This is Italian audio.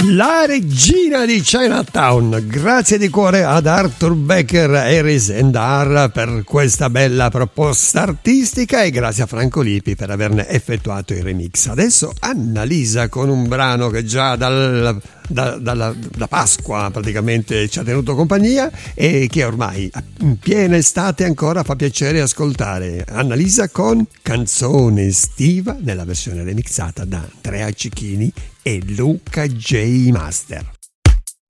La regina di Chinatown. Grazie di cuore ad Arthur Becker, Eris Endar per questa bella proposta artistica e grazie a Franco Lippi per averne effettuato il remix. Adesso Annalisa con un brano che già da Pasqua praticamente ci ha tenuto compagnia e che ormai in piena estate ancora fa piacere ascoltare. Annalisa con Canzone estiva nella versione remixata da Andrea Cicchini e Luca J. Master.